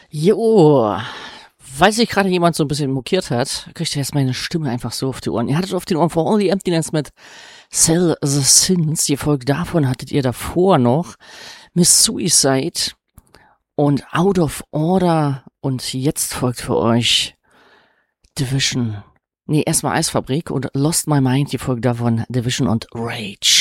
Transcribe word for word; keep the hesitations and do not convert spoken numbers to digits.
Jo, weil sich gerade jemand so ein bisschen mokiert hat, kriegt ihr jetzt meine Stimme einfach so auf die Ohren. Ihr hattet auf den Ohren For All the Emptiness mit Sell the Sins. Die Folge davon hattet ihr davor noch Miss Suicide und Out of Order. Und jetzt folgt für euch Division. Nee, erstmal Eisfabrik und Lost My Mind, die Folge davon Division und Rage.